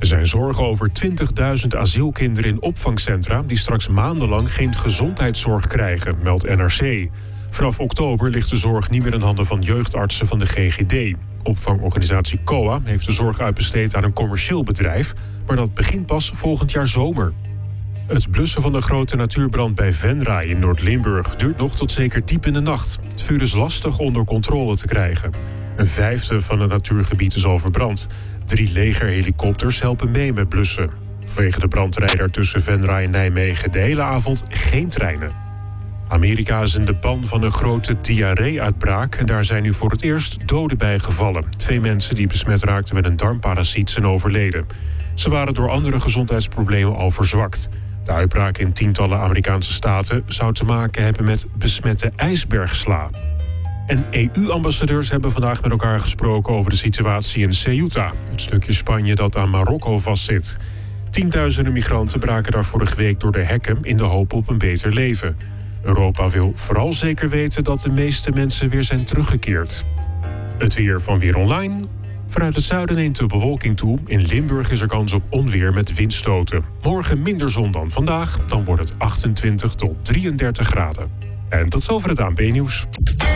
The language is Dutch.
zijn zorgen over 20.000 asielkinderen in opvangcentra die straks maandenlang geen gezondheidszorg krijgen, meldt NRC. Vanaf oktober ligt de zorg niet meer in handen van jeugdartsen van de GGD. Opvangorganisatie COA heeft de zorg uitbesteed aan een commercieel bedrijf, maar dat begint pas volgend jaar zomer. Het blussen van de grote natuurbrand bij Venray in Noord-Limburg duurt nog tot zeker diep in de nacht. Het vuur is lastig onder controle te krijgen. Een vijfde van het natuurgebied is al verbrand. 3 legerhelikopters helpen mee met blussen. Vanwege de brand rijden er tussen Venray en Nijmegen de hele avond geen treinen. Amerika is in de ban van een grote diarree-uitbraak en daar zijn nu voor het eerst doden bij gevallen. 2 mensen die besmet raakten met een darmparasiet zijn overleden. Ze waren door andere gezondheidsproblemen al verzwakt. De uitbraak in tientallen Amerikaanse staten zou te maken hebben met besmette ijsbergsla. En EU-ambassadeurs hebben vandaag met elkaar gesproken over de situatie in Ceuta, het stukje Spanje dat aan Marokko vastzit. Tienduizenden migranten braken daar vorige week door de hekken in de hoop op een beter leven. Europa wil vooral zeker weten dat de meeste mensen weer zijn teruggekeerd. Het weer van Weer Online. Vanuit het zuiden neemt de bewolking toe. In Limburg is er kans op onweer met windstoten. Morgen minder zon dan vandaag. Dan wordt het 28 tot 33 graden. En tot zover het ANP-nieuws.